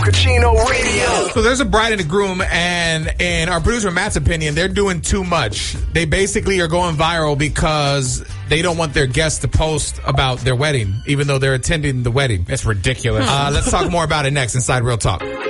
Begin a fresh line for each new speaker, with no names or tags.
Cucino Radio.
So there's a bride and a groom, and in our producer Matt's opinion, they're doing too much. They basically are going viral because they don't want their guests to post about their wedding, even though they're attending the wedding.
It's ridiculous.
Let's talk more about it next inside Real Talk.